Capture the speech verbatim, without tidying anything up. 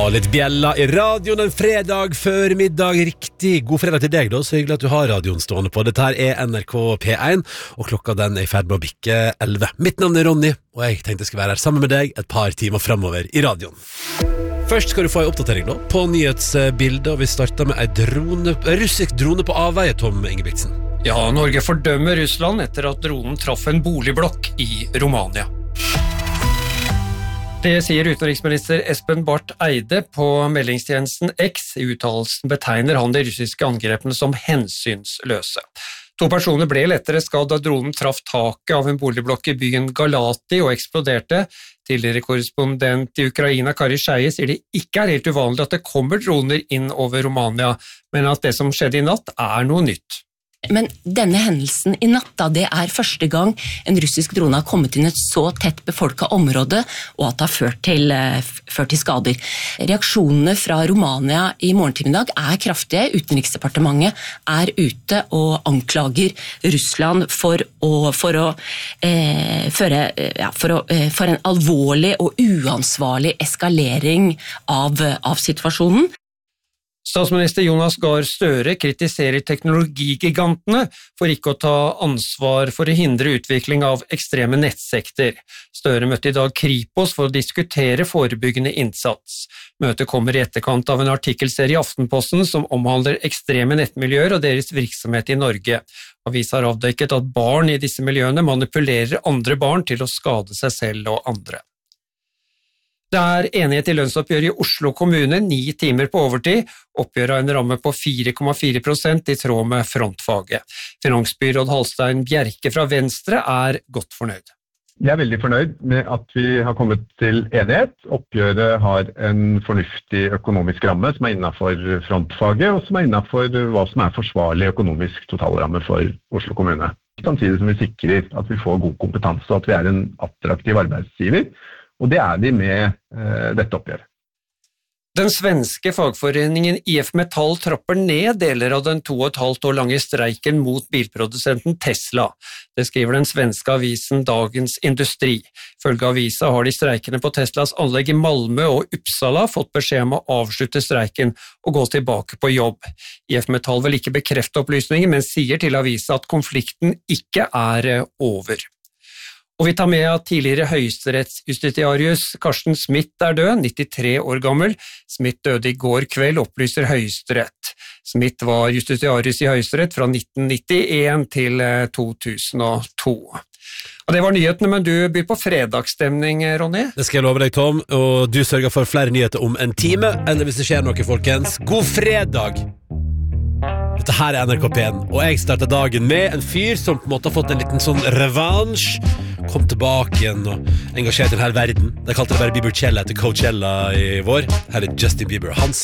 litt bjella i radioen en fredag før middag. Riktig god fredag til deg da. Så hyggelig at du har radioen stående på. Dette her er N R K P én, og klokka den er i ferd med å bikke elleve. Mitt navn er Ronny, og jeg tenkte jeg skal være her sammen med deg et par timer fremover i radioen. Først skal du få en oppdatering da, på nyhetsbildet, og vi starter med en drone, russisk drone på avveie, Tom Ingebrigtsen. Ja, Norge fordømmer Russland etter at dronen traff en boligblokk i Romania. Det sier utenriksminister Espen Barth Eide på meldingstjenesten X. I uttalelsen betegner han de russiske angrepene som hensynsløse. To personer ble lettere skadd da dronen traff taket av en boligblokk i byen Galati og eksploderte. Tidligere korrespondent i Ukraina, Kari Skeie, sier det ikke er helt uvanlig at det kommer droner inn over Romania, men at det som skjedde i natt er noe nytt. Men denne hendelsen i natt, da, det er første gang en russisk drone har kommet inn i et så tett befolket område, og at det har ført til, ført til skader. Reaksjonene fra Romania i morgentimen i dag er kraftige. Utenriksdepartementet er ute og anklager Russland for, å, for, å, eh, føre, ja, for, å, eh, for en alvorlig og uansvarlig eskalering av, av situasjonen. Statsminister Jonas Gahr Støre kritiserer teknologigigantene for ikke å ta ansvar for å hindre utvikling av ekstreme nettsekter. Støre møtte i dag Kripos for å diskutere forebyggende innsats. Møtet kommer i etterkant av en artikkelserie i Aftenposten som omhandler ekstreme nettmiljøer og deres virksomhet i Norge. Avisen har avdekket at barn i disse miljøene manipulerer andre barn til å skade seg selv og andre. Det er enighet i lønnsoppgjøret i Oslo kommune, ni timer på overtid. Oppgjøret har en ramme på fire komma fire prosent i tråd med frontfaget. Finansbyråd Halstein Bjerke fra Venstre er godt fornøyd. Jeg er veldig fornøyd med at vi har kommet til enighet. Oppgjøret har en fornuftig økonomisk ramme som er innenfor frontfaget, og som er innenfor hva som er forsvarlig økonomisk totalramme for Oslo kommune. Samtidig som vi sikrer at vi får god kompetanse og at vi er en attraktiv arbeidsgiver. Og det er de med eh, dette oppgjøret. Den svenske fagforeningen I F Metall trapper ned deler av den to og et halvt år lange streiken mot bilprodusenten Tesla. Det skriver den svenske avisen Dagens Industri. Følge avisa har de streikende på Teslas anlegg i Malmö og Uppsala fått beskjed om å avslutte streiken og gå tilbake på jobb. I F Metall vil ikke bekrefte opplysningen, men sier til avisa at konflikten ikke er over. Og vi tar med at tidligere høyesterettsjustitiarius Karsten Smith er død, nittitre år gammel. Smith døde i går kveld, opplyser Høyesterett. Smith var justitiarius i Høyesterett fra nitten nittien til to tusen og to. Og det var nyhetene, men du byr på fredagsstemning, Ronny. Det skal jeg love deg, Tom, og du sørger for flere nyheter om en time, eller hvis det skjer noe, folkens. God fredag! Dette her er N R K P én, og jeg starter dagen med en fyr som på en måte har fått en liten sånn revansj, kom tilbake igjen og engasjert i denne verden. De kalte det bare Biebercella etter Coachella i vår. Her er Justin Bieber. Hans